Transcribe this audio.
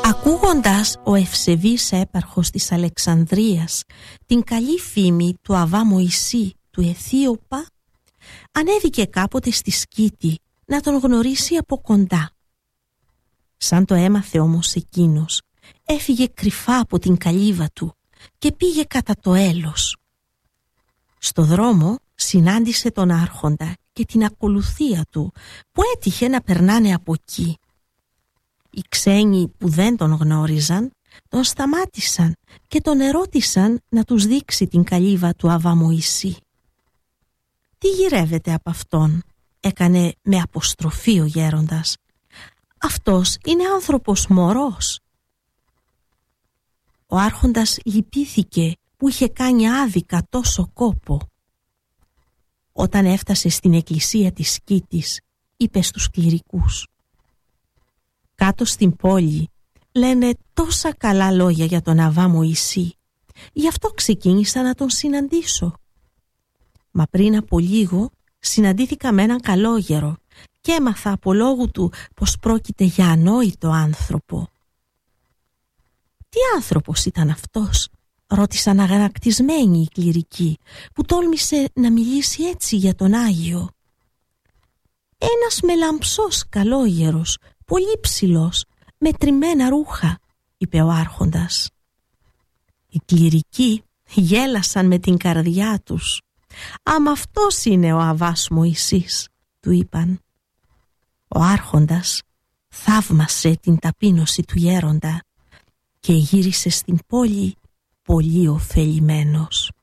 Ακούγοντας ο ευσεβής έπαρχος της Αλεξανδρίας την καλή φήμη του Αββά Μωυσή του Αιθίωπα, ανέβηκε κάποτε στη Σκήτη να τον γνωρίσει από κοντά. Σαν το έμαθε όμως εκείνος, έφυγε κρυφά από την καλύβα του και πήγε κατά το έλος. Στο δρόμο συνάντησε τον άρχοντα και την ακολουθία του που έτυχε να περνάνε από εκεί. Οι ξένοι που δεν τον γνώριζαν τον σταμάτησαν και τον ερώτησαν να τους δείξει την καλύβα του Αββά Μωυσή. «Τι γυρεύετε από αυτόν?» έκανε με αποστροφή ο γέροντας. «Αυτός είναι άνθρωπος μωρός». Ο άρχοντας λυπήθηκε που είχε κάνει άδικα τόσο κόπο. Όταν έφτασε στην εκκλησία της Σκήτης, είπε στους κληρικούς: «Κάτω στην πόλη λένε τόσα καλά λόγια για τον Αββά Μωυσή, γι' αυτό ξεκίνησα να τον συναντήσω. Μα πριν από λίγο συναντήθηκα με έναν καλόγερο και έμαθα από λόγου του πως πρόκειται για ανόητο άνθρωπο». «Τι άνθρωπος ήταν αυτός?» ρώτησαν αγανακτισμένοι οι κληρικοί, που τόλμησε να μιλήσει έτσι για τον Άγιο. «Ένας μελαμψός καλόγερος, πολύ ψηλός, με τριμμένα ρούχα», είπε ο άρχοντας. Οι κληρικοί γέλασαν με την καρδιά τους. «Άμα αυτός είναι ο Αββάς Μωυσής», του είπαν. Ο άρχοντας θαύμασε την ταπείνωση του γέροντα και γύρισε στην πόλη πολύ ωφελημένος.